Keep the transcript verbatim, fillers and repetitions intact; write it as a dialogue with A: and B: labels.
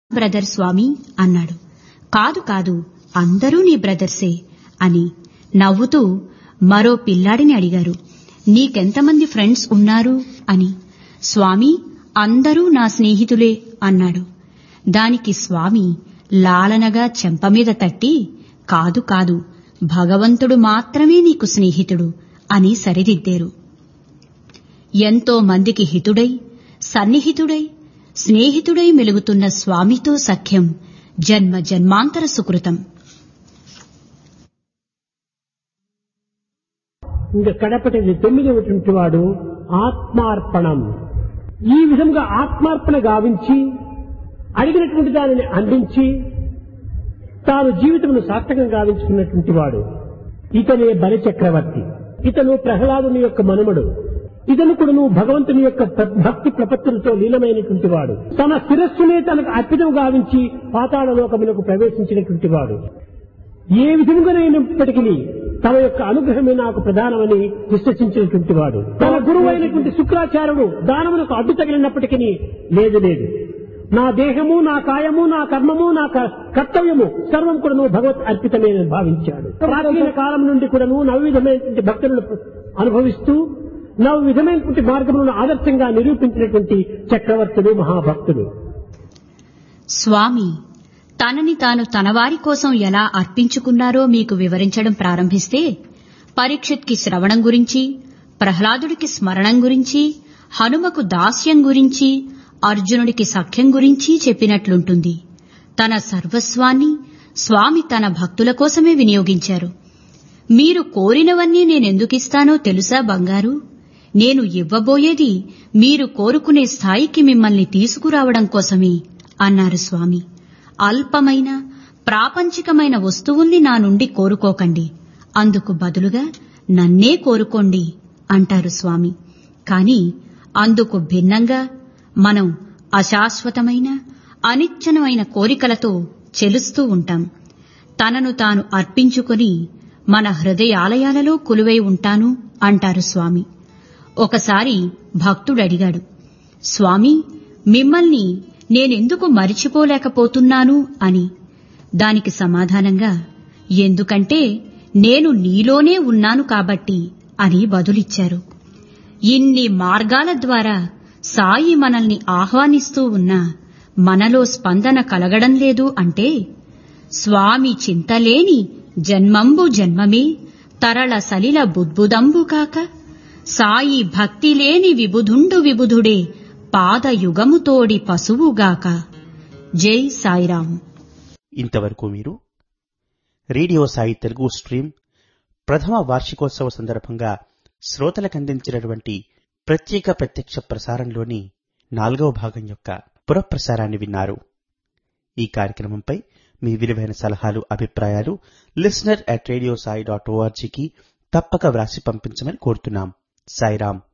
A: Brother స్వామి అన్నాడు. కాదు కాదు, అందరూ నీ బ్రదర్సే అని నవ్వుతూ మరో పిల్లాడిని అడిగారు. నీకెంతమంది ఫ్రెండ్స్ ఉన్నారు అని. స్వామి, అందరూ నా స్నేహితులే అన్నాడు. దానికి స్వామి లాలనగా చెంపమీద తట్టి, కాదు కాదు, భగవంతుడు మాత్రమే నీకు స్నేహితుడు అని సరిదిద్దారు. ఎంతో మందికి హితుడై, సన్నిహితుడై, స్నేహితుడై మెలుగుతున్న స్వామితో సఖ్యం జన్మ జన్మాంతర సుకృతం.
B: ఇంకా కడపటి తొమ్మిదవటువంటి వాడు ఆత్మార్పణం. ఈ విధంగా ఆత్మార్పణ గావించి అడిగినటువంటి దానిని అందించి తాను జీవితమును సార్థకం గావించుకున్నటువంటి వాడు ఇతనే బలిచక్రవర్తి. ఇతను ప్రహ్లాదుని యొక్క మనుమడు. ఇతను కూడా నువ్వు భగవంతుని యొక్క భక్తి ప్రపత్తులతో లీలమైనటువంటి వాడు. తన శిరస్సునే తనకు అర్పితం గావించి పాతాళ లోకములకు ప్రవేశించినటువంటి వాడు. ఏ విధంగానైనప్పటికీ తన యొక్క అనుగ్రహమే నాకు ప్రధానమని విశ్వసించినటువంటి వాడు. తన గురువు అయినటువంటి శుక్రాచార్యుడు దానమునకు అడ్డు తగిలినప్పటికీ లేదు లేదు, నా దేహము, నా కాయము, నా కర్మము, నా కర్తవ్యము సర్వం కూడా నువ్వు భగవత్ అర్పితమే భావించాడు. ప్రాచీన కాలం నుండి కూడా నువ్వు నవవిధమైనటువంటి భక్తులను అనుభవిస్తూ నవ విధమైనటువంటి మార్గములను ఆదర్శంగా నిరూపించినటువంటి చక్రవర్తుడు, మహాభక్తుడు.
A: స్వామి తనని తాను తనవారి కోసం ఎలా అర్పించుకున్నారో మీకు వివరించడం ప్రారంభిస్తే పరీక్షిత్కి శ్రవణం గురించి, ప్రహ్లాదుడికి స్మరణం గురించి, హనుమకు దాస్యం గురించి, అర్జునుడికి సఖ్యం గురించి చెప్పినట్లుంటుంది. తన సర్వస్వాన్ని స్వామి తన భక్తుల కోసమే వినియోగించారు. మీరు కోరినవన్నీ నేనెందుకిస్తానో తెలుసా బంగారు? నేను ఇవ్వబోయేది మీరు కోరుకునే స్థాయికి మిమ్మల్ని తీసుకురావడం కోసమే అన్నారు స్వామి. అల్పమైన ప్రాపంచికమైన వస్తువుల్ని నా నుండి కోరుకోకండి, అందుకు బదులుగా నన్నే కోరుకోండి అంటారు స్వామి. కాని అందుకు భిన్నంగా మనం అశాశ్వతమైన అనిశ్చనమైన కోరికలతో చెలుస్తూ ఉంటాం. తనను తాను అర్పించుకొని మన హృదయాలయాలలో కొలువై ఉంటాను అంటారు స్వామి. ఒకసారి భక్తుడడిగాడు, స్వామి మిమ్మల్ని నేనెందుకు మరిచిపోలేకపోతున్నాను అని. దానికి సమాధానంగా, ఎందుకంటే నేను నీలోనే ఉన్నాను కాబట్టి అని బదులిచ్చారు. ఇన్ని మార్గాల ద్వారా సాయి మనల్ని ఆహ్వానిస్తూ ఉన్నా మనలో స్పందన కలగడం లేదు అంటే స్వామి చింతలేని జన్మంబు జన్మమే తరళ సలిల బుద్బుదంబు కాక సాయి భక్తిలేని విబుధుండు విబుధుడే పాదయుగముతోడి పశువుగాక. జై సాయిరాం.
C: ఇంతవరకు మీరు రేడియో సాయి తెలుగు స్ట్రీమ్ ప్రథమ వార్షికోత్సవ సందర్భంగా శ్రోతలకందించినటువంటి ప్రత్యేక ప్రత్యక్ష ప్రసారంలోని నాలుగవ భాగం యొక్క పునఃప్రసారాన్ని విన్నారు. ఈ కార్యక్రమంపై మీ విలువైన సలహాలు, అభిప్రాయాలు listener at radio Sai dot ఓఆర్జీకి తప్పక వ్రాసి పంపించమని కోరుతున్నాం. సాయిరాం.